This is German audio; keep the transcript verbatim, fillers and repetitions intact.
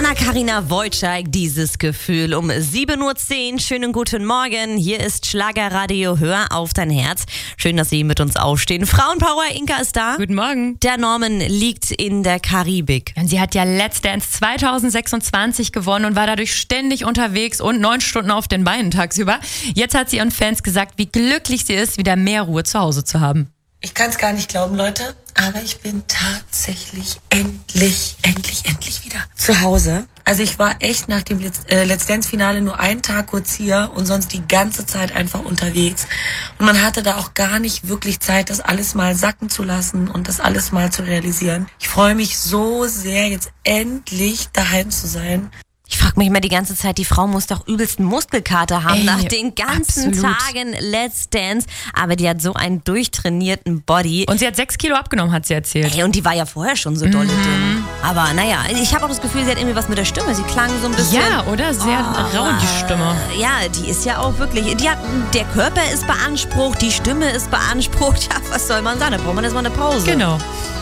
Anna-Karina Wojcik, dieses Gefühl um sieben Uhr zehn. Schönen guten Morgen. Hier ist Schlagerradio. Hör auf dein Herz. Schön, dass Sie mit uns aufstehen. Frauenpower, Inka ist da. Guten Morgen. Der Norman liegt in der Karibik. Und sie hat ja Let's Dance zwanzig sechsundzwanzig gewonnen und war dadurch ständig unterwegs und neun Stunden auf den Beinen tagsüber. Jetzt hat sie ihren Fans gesagt, wie glücklich sie ist, wieder mehr Ruhe zu Hause zu haben. Ich kann es gar nicht glauben, Leute, aber ich bin tatsächlich endlich, endlich, endlich wieder zu Hause. Also ich war echt nach dem Let's, äh, Let's Dance-Finale nur einen Tag kurz hier und sonst die ganze Zeit einfach unterwegs. Und man hatte da auch gar nicht wirklich Zeit, das alles mal sacken zu lassen und das alles mal zu realisieren. Ich freue mich so sehr, jetzt endlich daheim zu sein. Ich frage mich immer die ganze Zeit, die Frau muss doch übelsten Muskelkater haben Ey, nach den ganzen absolut. Tagen Let's Dance. Aber die hat so einen durchtrainierten Body. Und sie hat sechs Kilo abgenommen, hat sie erzählt. Ey, und die war ja vorher schon so dolle mhm. dünn. Aber naja, ich habe auch das Gefühl, sie hat irgendwie was mit der Stimme. Sie klang so ein bisschen... Ja, oder? Sehr oh, rau, die Stimme. Ja, die ist ja auch wirklich... Die hat, der Körper ist beansprucht, die Stimme ist beansprucht. Ja, was soll man sagen? Da braucht man erstmal eine Pause. Genau.